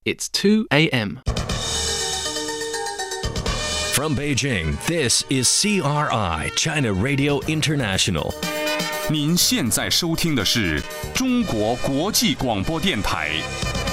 It's 2 a.m. From Beijing, this is CRI, China Radio International. 您现在收听的是中国国际广播电台。